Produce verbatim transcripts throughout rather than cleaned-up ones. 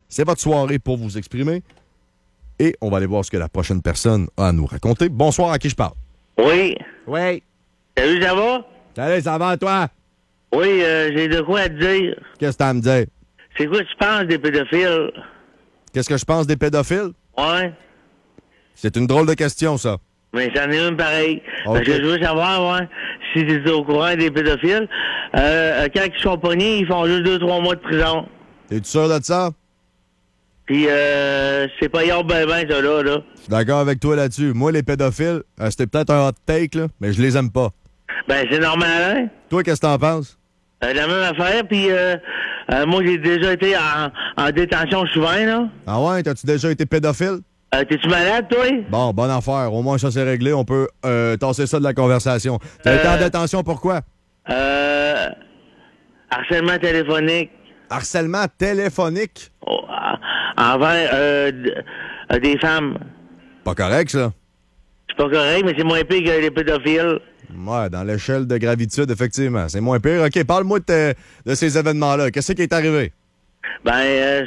C'est votre soirée pour vous exprimer. Et on va aller voir ce que la prochaine personne a à nous raconter. Bonsoir, à qui je parle? Oui. Oui. Salut, ça va? Salut, ça va, toi? Oui, euh, j'ai de quoi te dire. Qu'est-ce que t'as à me dire? C'est quoi tu penses des pédophiles? Qu'est-ce que je pense des pédophiles? Ouais. C'est une drôle de question, ça. Mais j'en ai une pareille. Okay. Parce que je veux savoir, ouais, si tu es au courant des pédophiles. Euh, quand ils sont pognés, ils font juste deux, trois mois de prison. T'es-tu sûr de ça? Puis, euh, c'est pas hier ben ben, ça, là, là. Je suis d'accord avec toi là-dessus. Moi, les pédophiles, euh, c'était peut-être un hot take, là, mais je les aime pas. Ben, c'est normal, hein? Toi, qu'est-ce que t'en penses? Euh, la même affaire, puis euh, euh, moi, j'ai déjà été en, en détention souvent, là. Ah ouais? T'as-tu déjà été pédophile? Euh, t'es-tu malade, toi? Bon, bonne affaire. Au moins, ça, c'est réglé. On peut euh, tasser ça de la conversation. T'as Euh... été en détention pourquoi? Euh... Harcèlement téléphonique. Harcèlement téléphonique? Oh, envers euh, d- euh, des femmes. Pas correct, ça. C'est pas correct, mais c'est moins pire que les pédophiles. Ouais, dans l'échelle de gravitude, effectivement. C'est moins pire. OK, parle-moi de, te- de ces événements-là. Qu'est-ce qui est arrivé? Ben, euh...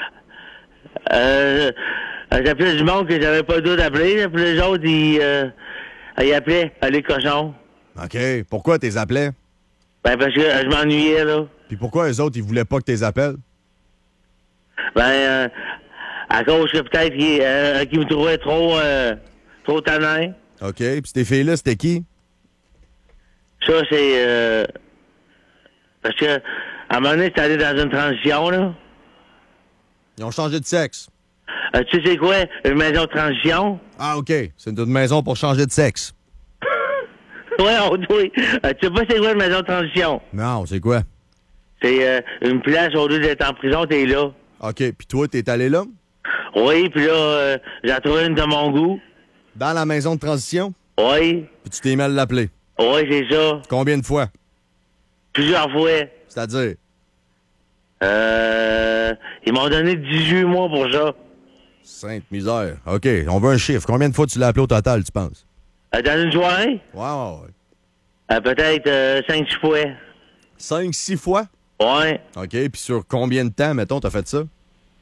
Euh... J'appelais du monde que j'avais pas le droit d'appeler. Puis les autres, ils... Euh, ils appelaient euh, les cochons. OK. Pourquoi t'es appelais? Ben, parce que euh, je m'ennuyais, là. Puis pourquoi eux autres, ils voulaient pas que t'es appelles? Ben, euh, à cause que peut-être qu'ils euh, qu'ils me trouvaient trop... Euh, trop tannant. OK. Puis ces filles-là, c'était qui? Ça, c'est... Euh, parce que, à un moment donné, t'es allé dans une transition, là. Ils ont changé de sexe. Euh, tu sais c'est quoi, une maison de transition? Ah, OK. C'est une maison pour changer de sexe. Ouais, on oui. Euh, tu sais pas c'est quoi une maison de transition? Non, c'est quoi? C'est euh, une place, au lieu d'être en prison, t'es là. OK. Puis toi, t'es allé là? Oui, puis là, euh, j'ai trouvé une de mon goût. Dans la maison de transition? Oui. Puis tu t'es mis à l'appeler? Oui, c'est ça. Combien de fois? Plusieurs fois. C'est-à-dire? Euh... Ils m'ont donné dix-huit mois pour ça. Sainte misère. OK, on veut un chiffre. Combien de fois tu l'as appelé au total, tu penses? Euh, dans une soirée? Ouais, ouais, ouais. Euh, peut-être euh, cinq six fois. Cinq, six fois? Ouais. OK, puis sur combien de temps, mettons, t'as fait ça?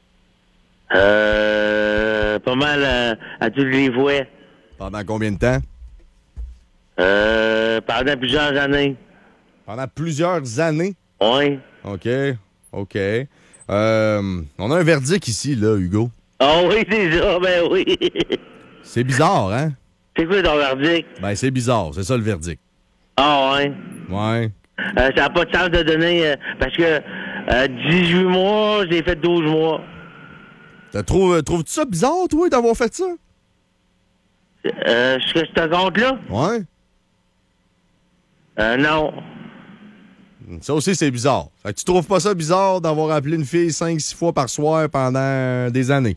Euh... Pas mal à, à toutes les fois. Pendant combien de temps? Euh... Pendant plusieurs années. Pendant plusieurs années? Oui. OK, OK. Euh, on a un verdict ici, là, Hugo. Ah oui, c'est ça, ben oui. C'est bizarre, hein? C'est quoi ton verdict? Ben, c'est bizarre, c'est ça le verdict. Ah ouais. Ouais. Euh, ça n'a pas de sens de donner... Euh, parce que euh, dix-huit mois, j'ai fait douze mois. T'as trouves, trouves-tu ça bizarre, toi, d'avoir fait ça? Euh, ce que je te compte là? Ouais. Euh, non. Ça aussi, c'est bizarre. Fait que tu trouves pas ça bizarre d'avoir appelé une fille cinq six fois par soir pendant des années?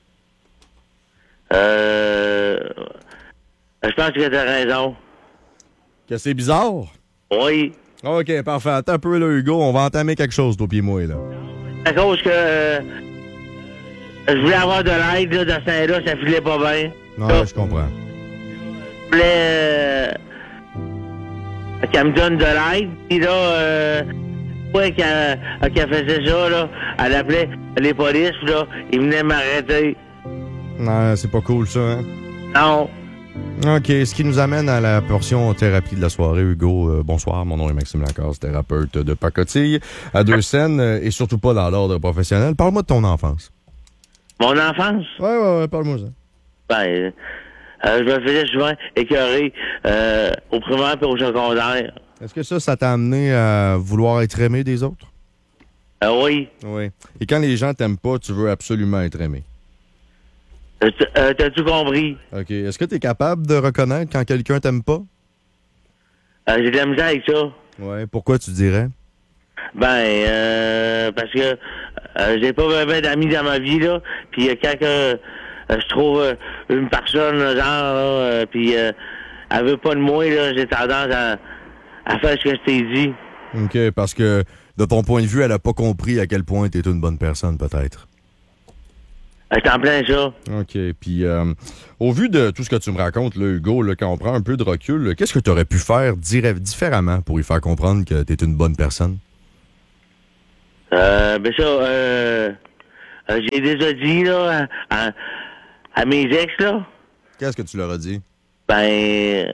Euh... Je pense que t'as raison. Que c'est bizarre? Oui. OK, parfait. Attends un peu, là, Hugo. On va entamer quelque chose, toi pis moi, là. À cause que... Euh, je voulais avoir de l'aide, là, dans ce temps-là, ça filait pas bien. Non, là, je comprends. Je voulais... Euh, qu'elle me donne de l'aide, puis là... Euh, ouais, qu'elle, qu'elle faisait ça, là, elle appelait les polices, puis là, ils venaient m'arrêter. Non, c'est pas cool, ça, hein? Non. OK, ce qui nous amène à la portion thérapie de la soirée, Hugo. Euh, bonsoir, mon nom est Maxime Lacasse, thérapeute de pacotille, à deux scènes, euh, et surtout pas dans l'ordre professionnel. Parle-moi de ton enfance. Mon enfance? Ouais, ouais, ouais, parle-moi ça. Ben, euh, je me faisais souvent écœurer euh, au primaire et au secondaire. Est-ce que ça, ça t'a amené à vouloir être aimé des autres? Euh, oui. Oui. Et quand les gens t'aiment pas, tu veux absolument être aimé. Euh, t- euh, T'as-tu compris? OK. Est-ce que tu es capable de reconnaître quand quelqu'un t'aime pas? Euh, j'ai de la misère avec ça. Ouais. Pourquoi tu dirais? Ben, euh, parce que euh, j'ai pas vraiment d'amis dans ma vie, là. Puis euh, quand euh, je trouve euh, une personne, genre, là, euh, puis euh, elle veut pas de moi, là, j'ai tendance à, à faire ce que je t'ai dit. OK. Parce que, de ton point de vue, elle a pas compris à quel point t'es une bonne personne, peut-être. Je t'en plein ça. OK. Puis, euh, au vu de tout ce que tu me racontes, là, Hugo, là, quand on prend un peu de recul, là, qu'est-ce que tu aurais pu faire dire- différemment pour lui faire comprendre que t'es une bonne personne? Euh, ben ça, euh, euh, j'ai déjà dit, là, à, à, à mes ex, là. Qu'est-ce que tu leur as dit? Ben...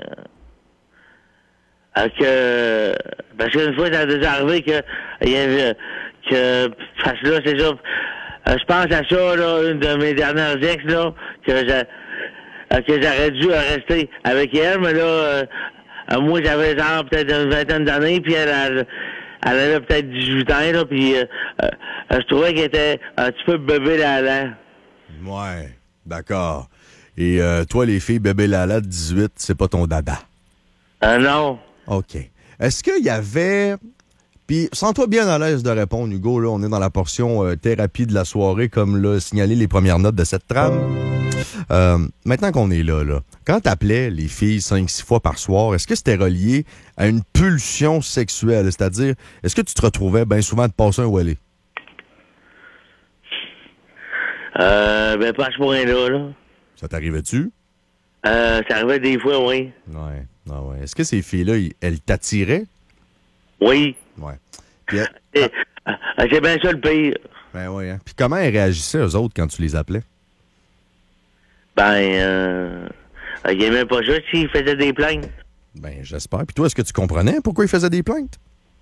Euh, que... Parce qu'une fois, ça a déjà arrivé que... Il y avait... Que... Parce que là, c'est ça... Euh, je pense à ça, là, une de mes dernières ex, là, que j'ai... Euh, que j'aurais dû euh, rester avec elle, mais là... Euh, euh, moi, j'avais genre peut-être une vingtaine d'années, puis elle, elle, elle avait peut-être dix-huit ans, là, puis euh, euh, je trouvais qu'elle était un petit peu bébé là-là. Ouais, d'accord. Et euh, toi, les filles bébé Lala de dix-huit, c'est pas ton dada? Euh, non. OK. Est-ce qu'il y avait... Puis, sens-toi bien à l'aise de répondre, Hugo. Là, on est dans la portion euh, thérapie de la soirée, comme l'a signalé les premières notes de cette trame. Euh, maintenant qu'on est là, là quand t'appelais les filles cinq six fois par soir, est-ce que c'était relié à une pulsion sexuelle? C'est-à-dire, est-ce que tu te retrouvais bien souvent à te passer un wallé? Euh, ben, pas à ce point-là, là. Ça t'arrivait-tu? Euh, ça arrivait des fois, oui. Ouais. Ah ouais. Est-ce que ces filles-là, elles t'attiraient? Oui. Ouais. Puis, euh, Et, euh, c'est bien ça le pire. Ben oui, hein. Puis comment elles réagissaient, eux autres, quand tu les appelais? Ben, euh... ils aimaient pas ça s'ils faisaient des plaintes. Ben, j'espère. Puis toi, est-ce que tu comprenais pourquoi ils faisaient des plaintes?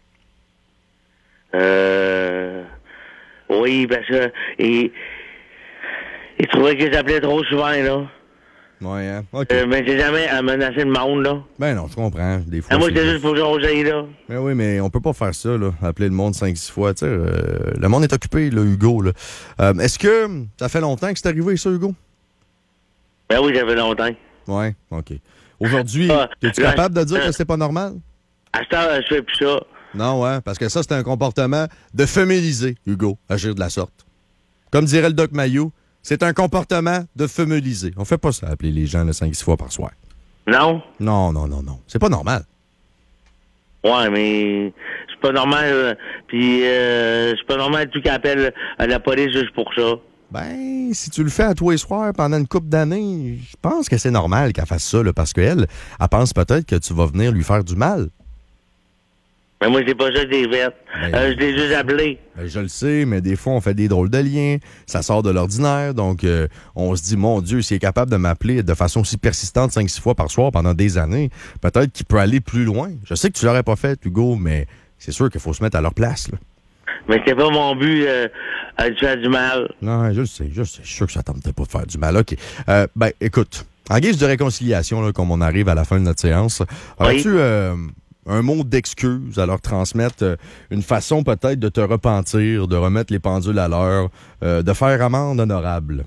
Euh... Oui, parce que... Ils, ils trouvaient qu'ils appelaient trop souvent, là. Ouais, hein? OK. Euh, mais c'est jamais à menacer le monde, là. Ben non, je comprends. Des fois, Ah, moi, c'est c'est juste pour jaser, là. Ben oui, mais on peut pas faire ça, là. Appeler le monde cinq six fois. Tu sais, euh, le monde est occupé, là, Hugo, là. Euh, est-ce que ça fait longtemps que c'est arrivé, ça, Hugo? Ben oui, ça fait longtemps. Ouais, OK. Aujourd'hui, Ah, es-tu là, capable de dire euh, que c'est pas normal? À cette heure, je fais plus ça. Non, ouais, parce que ça, c'est un comportement de femeliser, Hugo, agir de la sorte. Comme dirait le Doc Mayou, c'est un comportement de femeliser. On fait pas ça, appeler les gens cinq six fois par soir. Non? Non, non, non, non. C'est pas normal. Ouais, mais c'est pas normal. euh, Puis euh, c'est pas normal tout qui appelle à la police juste pour ça. Ben, si tu le fais à tous les soirs pendant une couple d'années, je pense que c'est normal qu'elle fasse ça, là, parce qu'elle, elle pense peut-être que tu vas venir lui faire du mal. Mais moi, c'est pas ça que j'ai fait. Ben, Euh, je l'ai juste appelé. Ben, je le sais, mais des fois, on fait des drôles de liens. Ça sort de l'ordinaire. Donc, euh, on se dit, mon Dieu, s'il est capable de m'appeler de façon aussi persistante cinq six fois par soir pendant des années, peut-être qu'il peut aller plus loin. Je sais que tu l'aurais pas fait, Hugo, mais c'est sûr qu'il faut se mettre à leur place, là. Mais c'était pas mon but euh, de faire du mal. Non, je le sais, je le sais. Je suis sûr que ça tentait pas de faire du mal. OK. Euh, ben, écoute, en guise de réconciliation, là, comme on arrive à la fin de notre séance, aurais-tu euh, un mot d'excuse à leur transmettre, euh, une façon peut-être de te repentir, de remettre les pendules à l'heure, euh, de faire amende honorable?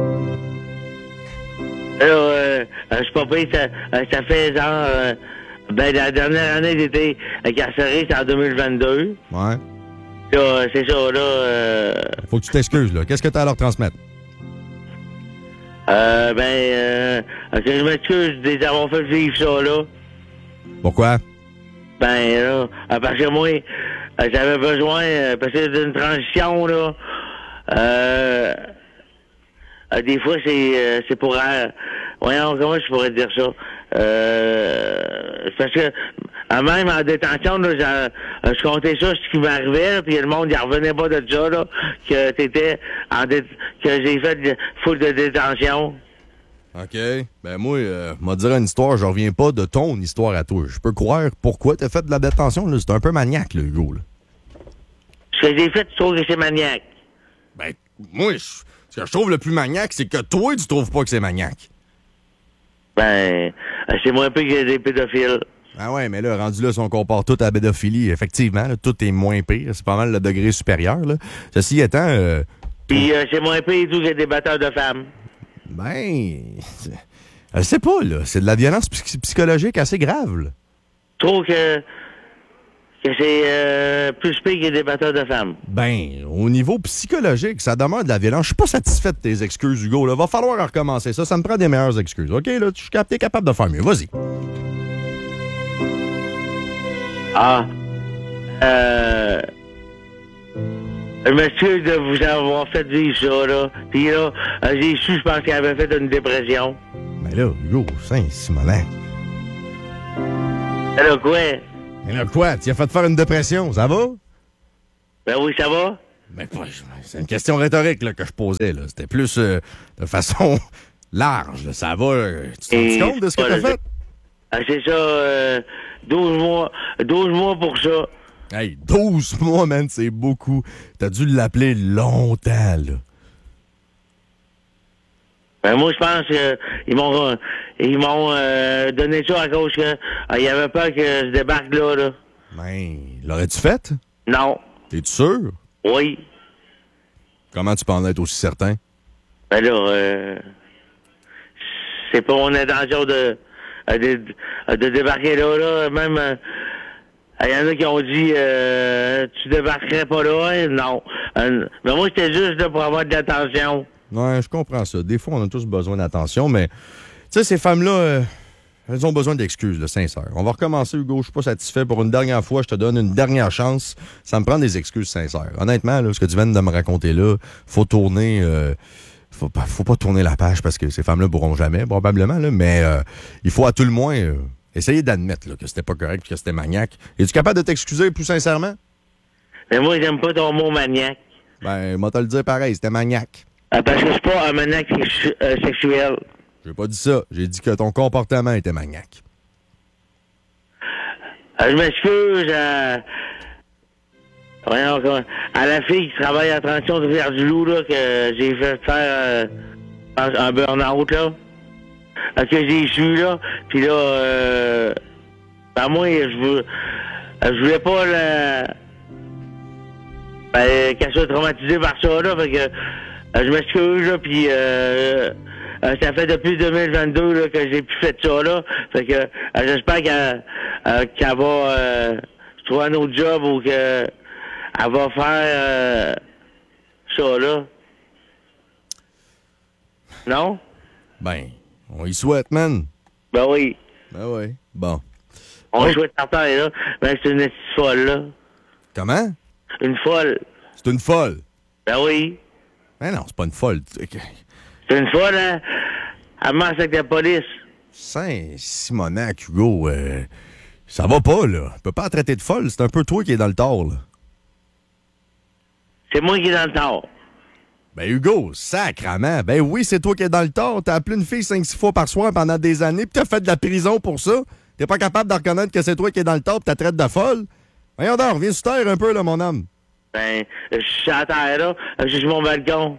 Alors, euh, euh, je suis pas payé, ça, euh, ça fait genre... Euh, ben, la dernière année, j'étais incarcéré, c'est en deux mille vingt-deux. Ouais. Là, c'est ça, là... Euh, Faut que tu t'excuses, là. Qu'est-ce que tu as à leur transmettre? euh, ben, euh, que je m'excuse de les avoir fait vivre ça, là. Pourquoi? Ben, là, euh, parce que moi, euh, j'avais besoin, euh, parce que d'une transition, là, euh, euh, des fois, c'est euh, c'est pour... Euh, voyons, comment je pourrais dire ça? Euh, parce que, euh, même en détention, là, je, je comptais ça, ce qui m'arrivait, là, puis le monde, il revenait pas de ça, là, que t'étais en dé- que j'ai fait de, foule de détention. OK. Ben moi, euh, m'a dire une histoire, je reviens pas de ton histoire à toi. Je peux croire pourquoi t'as fait de la détention, là. C'est un peu maniaque, là, Hugo, là. Ce que j'ai fait, tu trouves que c'est maniaque? Ben, moi, je, ce que je trouve le plus maniaque, c'est que toi, tu trouves pas que c'est maniaque. Ben, euh, c'est moins pire que des pédophiles. Ah ouais, mais là, rendu là, si on compare tout à la pédophilie, effectivement, là, tout est moins pire. C'est pas mal le degré supérieur, là. Ceci étant... Euh, Puis euh, c'est moins pire tout que des batteurs de femmes. ben... Je sais pas, là. C'est de la violence psy- psychologique assez grave, là. Je trouve que, que c'est euh, plus pire que des batteurs de femmes. Ben, au niveau psychologique, ça demeure de la violence. Je suis pas satisfait de tes excuses, Hugo, là. Va falloir recommencer ça. Ça me prend des meilleures excuses. OK, là, tu es capable de faire mieux. Vas-y. Ah. Euh... Je m'excuse de vous avoir fait vivre ça, là. Puis là, euh, j'ai su, je pense qu'il avait fait une dépression. Ben là, Hugo, Saint-Simonin. Alors quoi? Mais là, quoi? Tu as fait faire une dépression, ça va? Ben oui, ça va? Mais pas, c'est une question rhétorique là, que je posais. Là. C'était plus euh, de façon large. Là. Ça va. Euh, tu te Et rends compte de ce que c'est t'as pas- fait? Ah, c'est ça, euh, douze mois. douze mois pour ça. Hey, douze mois, man, c'est beaucoup. T'as dû l'appeler longtemps, là. Ben, moi, je pense qu'ils m'ont ils m'ont euh, donné ça à cause que euh, il y avait peur que je débarque là, là. Ben, l'aurais-tu fait? Non. T'es-tu sûr? Oui. Comment tu peux en être aussi certain? Ben là, euh, c'est pas mon intention de, de, de débarquer là, là. Même, euh, il y en a qui ont dit, euh, tu débarquerais pas là, hein? Non. Euh, mais moi, j'étais juste là pour avoir de l'attention. Ouais, je comprends ça. Des fois, on a tous besoin d'attention, mais, tu sais, ces femmes-là, euh, elles ont besoin d'excuses, là, sincères. On va recommencer, Hugo. Je suis pas satisfait. Pour une dernière fois, je te donne une dernière chance. Ça me prend des excuses sincères. Honnêtement, là, ce que tu viens de me raconter là, faut tourner... Euh, faut pas, faut pas tourner la page parce que ces femmes-là pourront jamais, probablement, là, mais euh, il faut à tout le moins euh, essayer d'admettre là, que c'était pas correct et que c'était maniaque. Es-tu capable de t'excuser plus sincèrement? Mais moi, j'aime pas ton mot maniaque. Ben, moi te le dire pareil, c'était maniaque. Euh, parce que c'est pas un maniaque sexu- euh, sexuel. J'ai pas dit ça. J'ai dit que ton comportement était maniaque. Euh, je m'excuse à... Voyons, comment- à la fille qui travaille à Transition de Rivière-du-Loup, là, que j'ai fait faire euh, un burn-out, là. Euh, que j'ai su, là. Puis là, euh, ben moi, je veux, euh, je voulais pas la... Ben, qu'elle soit traumatisée par ça, là. Fait que euh, je m'excuse, là, puis euh, euh, ça fait depuis deux mille vingt-deux, là, que j'ai plus fait ça, là. Fait que euh, j'espère qu'elle euh, qu'elle va euh, trouver un autre job ou que elle va faire euh, ça, là. Non? Ben, on y souhaite, man. Ben oui. Ben oui. Bon. On Oh. souhaite certain, là. Ben, c'est une petite folle, là. Comment? Une folle. C'est une folle. Ben oui. Ben non, c'est pas une folle. C'est une folle, hein? Elle marche avec la police. Saint-Simonac, Hugo, euh, ça va pas, là. Tu peux pas la traiter de folle. C'est un peu toi qui es dans le tort, là. C'est moi qui est dans le tort. Ben, Hugo, sacrament. Ben oui, c'est toi qui es dans le tort. T'as appelé une fille cinq six fois par soir pendant des années, puis t'as fait de la prison pour ça. T'es pas capable de reconnaître que c'est toi qui es dans le tort, puis t'as traite de folle. Voyons donc, reviens sur terre un peu, là, mon homme. Ben, je suis à terre, là. Je suis sur mon balcon.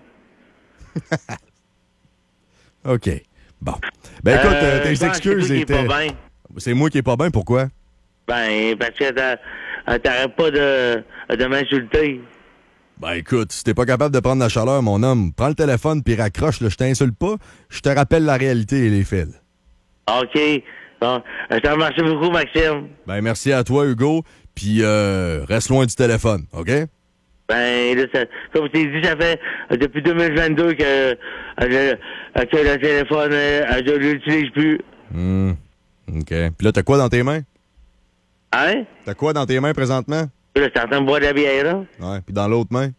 OK. Bon. Ben, écoute, Euh, euh, tes je pense que excuses c'est toi qui est étaient... pas bien. C'est moi qui est pas bien, pourquoi? Ben, parce que t'as- euh, t'arrêtes pas de, de m'insulter. Ben écoute, si t'es pas capable de prendre la chaleur, mon homme, prends le téléphone puis raccroche, là, je t'insulte pas, je te rappelle la réalité et les faits. là. OK. Bon, je te remercie beaucoup, Maxime. Ben merci à toi, Hugo, puis euh, reste loin du téléphone, OK? Ben, là, ça, comme je t'ai dit, ça fait euh, depuis deux mille vingt-deux que, euh, je- euh, que le téléphone, euh, je l'utilise plus. Hum, OK. Puis là, t'as quoi dans tes mains? Hein? T'as quoi dans tes mains présentement? Là, t'es en train de boire de la bière, là? Ouais, puis dans l'autre main?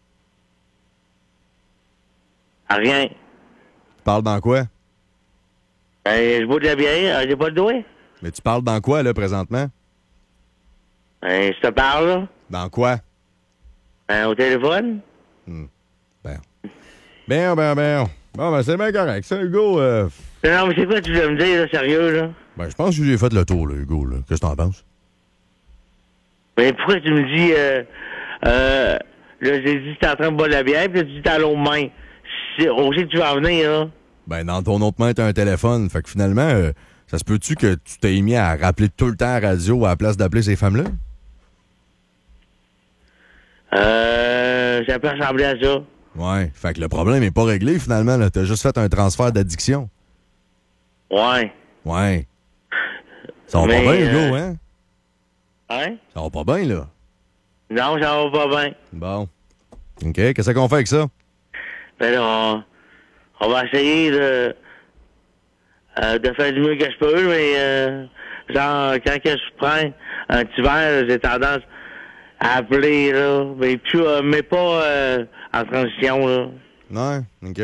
Ah, rien. Tu parles dans quoi? Ben, je bois de la bière, euh, j'ai pas le doigt. Mais tu parles dans quoi, là, présentement? Ben, je te parle, là. Dans quoi? Ben, au téléphone. Ben, ben, ben, ben. Bon, ben, c'est bien correct. Ça, Hugo, euh... Non, mais c'est quoi tu veux me dire, là, sérieux, là? Ben, je pense que j'ai fait le tour, là, Hugo, là. Qu'est-ce que t'en penses? Mais pourquoi tu me dis, euh, euh, là, j'ai dit que t'es en train de boire de la bière, puis là, tu dis que t'as l'autre main. C'est- On sait que tu vas en venir, là. Ben, dans ton autre main, t'as un téléphone. Fait que finalement, euh, ça se peut-tu que tu t'es mis à rappeler tout le temps à la radio à la place d'appeler ces femmes-là? Euh, ça peut ressembler à ça. Ouais. Fait que le problème est pas réglé, finalement, là. T'as juste fait un transfert d'addiction. Ouais. Ouais. Ça va Mais, pas bien, euh, Hugo, hein? Hein? Ça va pas bien, là. Non, ça va pas bien. Bon. OK. Qu'est-ce qu'on fait avec ça? Ben là, on, on va essayer de, euh, de faire du mieux que je peux, mais euh, genre, quand que je prends un petit verre, j'ai tendance à appeler, là, mais, plus, euh, mais pas euh, en transition, là. Non? OK.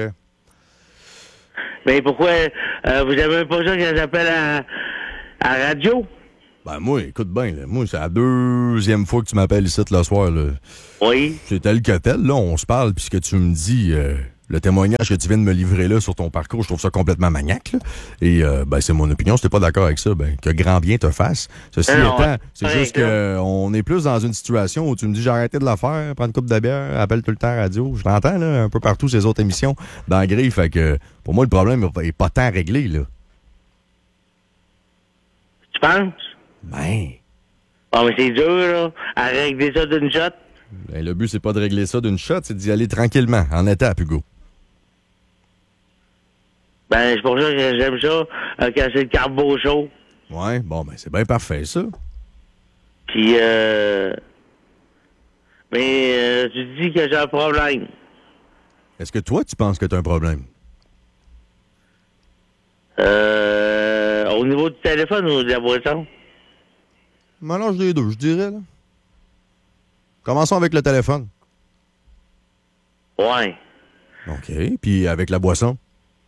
Mais pourquoi euh, vous avez pas ça que j'appelle à, à radio? Ben moi, écoute bien, là, moi, c'est la deuxième fois que tu m'appelles ici le soir. Là. Oui. C'est tel que tel, là, on se parle, puis ce que tu me dis, euh, le témoignage que tu viens de me livrer là sur ton parcours, je trouve ça complètement maniaque. Là. Et euh, ben c'est mon opinion, si t'es pas d'accord avec ça, ben que grand bien te fasse. Ceci non, étant, c'est ouais, juste qu'on est plus dans une situation où tu me dis j'ai arrêté de la faire, prends une coupe de bière, appelle tout le temps à la radio. Je t'entends là, un peu partout ces autres émissions dans la grille, fait que pour moi le problème est pas tant réglé là. Tu penses? Ben. Bon, mais c'est dur, là, à régler ça d'une shot. Ben, le but, c'est pas de régler ça d'une shot, c'est d'y aller tranquillement, en étape, Hugo. Ben, c'est pour ça que j'aime ça, euh, quand c'est le carbo chaud. Ouais, bon, ben, c'est bien parfait, ça. Puis, euh... Mais, euh, tu dis que j'ai un problème. Est-ce que toi, tu penses que t'as un problème? Euh... Au niveau du téléphone ou de la boisson? Mélange les deux, je dirais, là. Commençons avec le téléphone. Ouais. OK. Puis avec la boisson?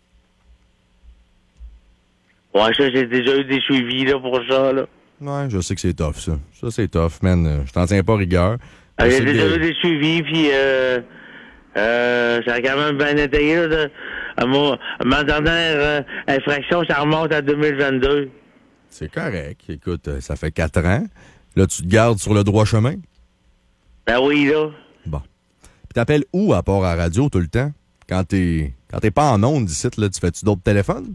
Ouais, ça, j'ai déjà eu des suivis, là, pour ça, là. Ouais, je sais que c'est tough, ça. Ça, c'est tough, man. Euh, Je t'en tiens pas rigueur. Euh, j'ai C'est déjà que- eu des suivis, puis euh... Euh... Ça a quand même bien été, là. De... à mon... Ma dernière euh, infraction, ça remonte à deux mille vingt-deux. C'est correct. Écoute, euh, ça fait quatre ans. Là, tu te gardes sur le droit chemin? Ben oui, là. Bon. Puis t'appelles où à part à la radio tout le temps? Quand t'es quand t'es pas en onde d'ici, là, tu fais-tu d'autres téléphones?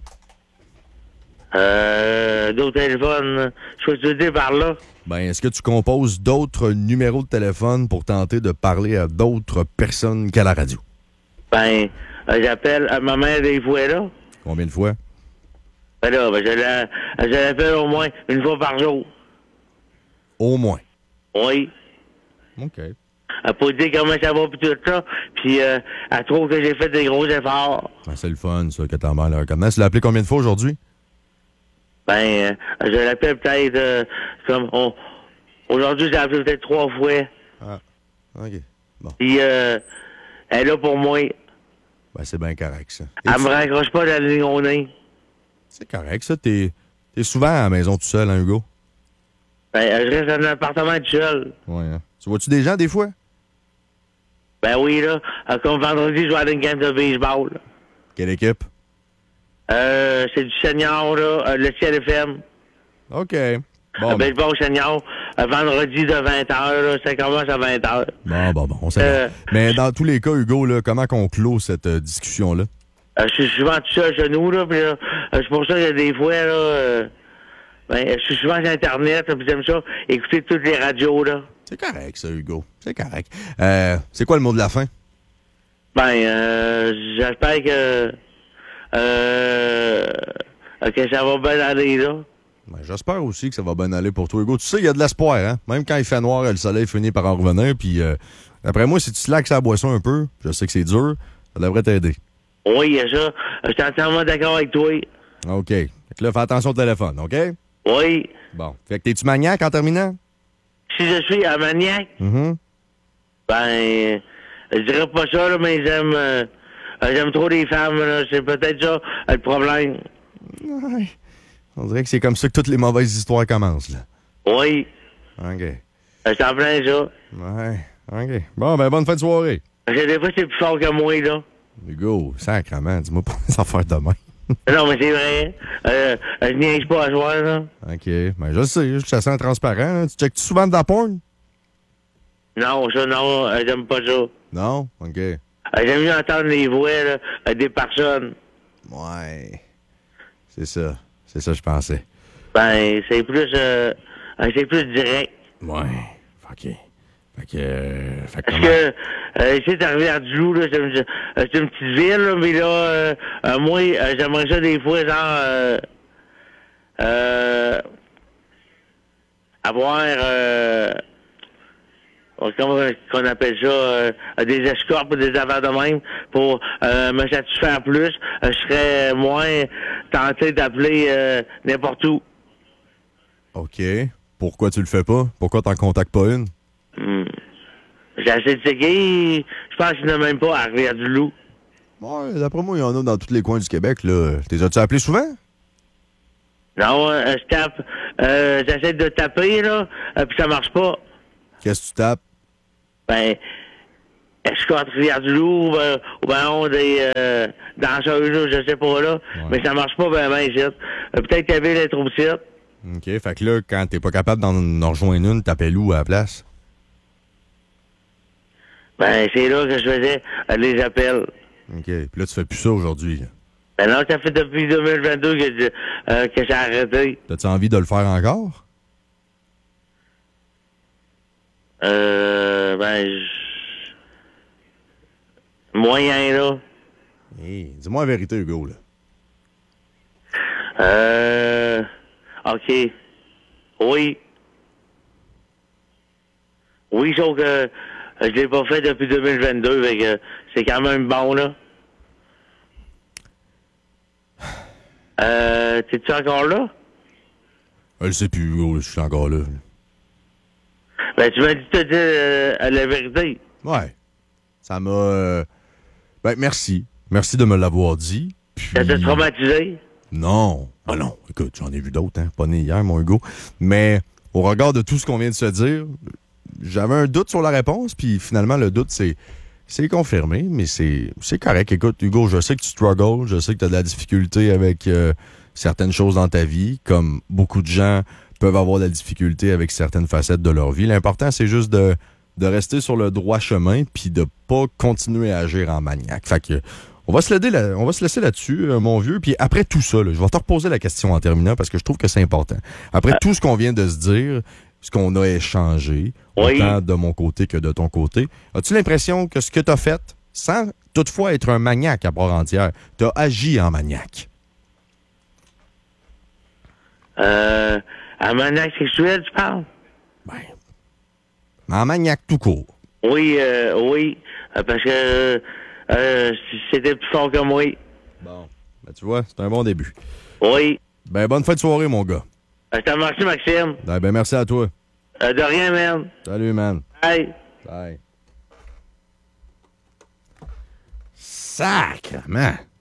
Euh... D'autres téléphones, je peux te dire par là. Ben, est-ce que tu composes d'autres numéros de téléphone pour tenter de parler à d'autres personnes qu'à la radio? Ben, euh, j'appelle à ma mère des fois, là. Combien de fois? Ben là, ben, je la- je l'appelle au moins une fois par jour. Au moins. Oui. OK. Elle peut dire comment ça va, puis tout ça. Puis, euh, elle trouve que j'ai fait des gros efforts. Ben, c'est le fun, ça, que t'en mets comment? Tu l'as appelé combien de fois aujourd'hui? Ben, euh, je l'appelle peut-être, euh, comme, on- aujourd'hui, j'ai appelé peut-être trois fois. Ah. OK. Bon. Puis, euh, elle est là pour moi. Ben, c'est bien correct, ça. Et Elle tu- me raccroche pas dans la ligne au nez. C'est correct, ça. T'es t'es souvent à la maison tout seul, hein, Hugo? Ben, je reste dans un appartement tout seul. Ouais, hein. Tu vois-tu des gens, des fois? Ben oui, là. Euh, comme vendredi, je vais aller une game de baseball. Quelle équipe? Euh, c'est du senior, là, euh, le ciel F M. OK. Euh, Bon, ben, baseball senior, euh, vendredi de vingt heures, là, ça commence à vingt heures. bon, bon, bon, on sait. Euh, Mais dans tous les cas, Hugo, là, comment qu'on clôt cette euh, discussion-là? Euh, je suis souvent tout seul chez nous, là, puis là, euh, c'est pour ça que des fois, là, euh, ben, je suis souvent sur Internet, puis j'aime ça, écouter toutes les radios, là. C'est correct, ça, Hugo. C'est correct. Euh, c'est quoi le mot de la fin? Ben, euh, j'espère que, euh, que ça va bien aller, là. Ben, j'espère aussi que ça va bien aller pour toi, Hugo. Tu sais, il y a de l'espoir, hein? Même quand il fait noir, le soleil finit par en revenir. Puis, euh, d'après moi, si tu slackes sa boisson un peu, je sais que c'est dur, ça devrait t'aider. Oui, il y a ça. Je suis entièrement d'accord avec toi. OK. Fait que là, fais attention au téléphone, OK? Oui. Bon. Fait que t'es-tu maniaque en terminant? Si je suis un maniaque, Mhm. ben, je dirais pas ça, là, mais j'aime, euh, j'aime trop les femmes, là. C'est peut-être ça, euh, le problème. Ouais. On dirait que c'est comme ça que toutes les mauvaises histoires commencent, là. Oui. OK. Je t'en plains, ça. Ouais. OK. Bon, ben, bonne fin de soirée. Parce que des fois, c'est plus fort que moi, là. Hugo, sacrement, dis-moi pas les affaires de main. Non, mais c'est vrai. Euh, je niaise pas à soir, là. OK. Ben, je le sais, je suis assez transparent. Hein. Tu checkes-tu souvent de la porn? Non, ça, non, euh, j'aime pas ça. Non? OK. Euh, j'aime mieux entendre les voix, là, euh, des personnes. Ouais. C'est ça. C'est ça, je pensais. Ben, c'est plus, euh, euh, c'est plus direct. Ouais. OK. Fait que... Euh, fait que Parce comment- que, euh, ici, à Rivière-du-Loup, là, c'est une, euh, c'est une petite ville, là, mais là, euh, euh, moi, euh, j'aimerais ça des fois, genre, euh, euh, avoir, euh, comment qu'on appelle ça, euh, des escortes ou des affaires de même pour euh, me satisfaire plus. Euh, je serais moins tenté d'appeler euh, n'importe où. OK. Pourquoi tu le fais pas? Pourquoi t'en contactes pas une? Hmm. J'ai assez de checker, je pense qu'il n'y en a même pas à Rivière-du-Loup. Ouais, d'après moi, il y en a dans tous les coins du Québec, là. T'es as-tu appelé souvent? Non, euh, je tape. Euh, j'essaie de taper, là, euh, puis ça marche pas. Qu'est-ce que tu tapes? Ben, je suis contre Rivière-du-Loup, ou ben, ou ben on des euh, danseuses, là, je sais pas, là. Ouais. Mais ça marche pas ben ben ici. Euh, peut-être qu'elle veut être trop petite. OK. Fait que là, quand t'es pas capable d'en rejoindre une, t'appelles où à la place? Ben, c'est là que je faisais euh, les appels. OK. Puis là, tu fais plus ça aujourd'hui, là. Ben non, ça fait depuis deux mille vingt-deux que, euh, que j'ai arrêté. T'as-tu envie de le faire encore? Euh, ben, je... Moyen, là. Hey, dis-moi la vérité, Hugo, là. Euh... OK. Oui. Oui, sauf que euh, je l'ai pas fait depuis deux mille vingt-deux, fait que c'est quand même bon, là. Euh, t'es-tu encore là? Je sais plus, Hugo, je suis encore là. Ben, tu m'as dit de te dire euh, la vérité. Ouais. Ça m'a... Euh... Ben, merci. Merci de me l'avoir dit. Puis... Ça t'a traumatisé? Non. Ah non. Écoute, j'en ai vu d'autres, hein. Pas né hier, mon Hugo. Mais, au regard de tout ce qu'on vient de se dire, j'avais un doute sur la réponse, puis finalement, le doute, c'est... C'est confirmé, mais c'est c'est correct. Écoute, Hugo, je sais que tu struggles, je sais que tu as de la difficulté avec euh, certaines choses dans ta vie, comme beaucoup de gens peuvent avoir de la difficulté avec certaines facettes de leur vie. L'important, c'est juste de, de rester sur le droit chemin puis de pas continuer à agir en maniaque. Fait que on va se laisser, là, on va se laisser là-dessus, euh, mon vieux. Puis après tout ça, là, je vais te reposer la question en terminant parce que je trouve que c'est important. Après tout ce qu'on vient de se dire, ce qu'on a échangé, oui. Autant de mon côté que de ton côté. As-tu l'impression que ce que tu as fait, sans toutefois être un maniaque à part entière, tu as agi en maniaque? Euh, un maniaque sexuel, tu parles? Ben, en maniaque tout court. Oui, euh, oui, parce que euh, c'était plus fort que moi. Bon, ben tu vois, c'est un bon début. Oui. Ben, bonne fin de soirée, mon gars. Je te remercie, Maxime. Ben, ben merci à toi. Euh, de rien, man. Salut, man. Bye. Bye. Sacrement.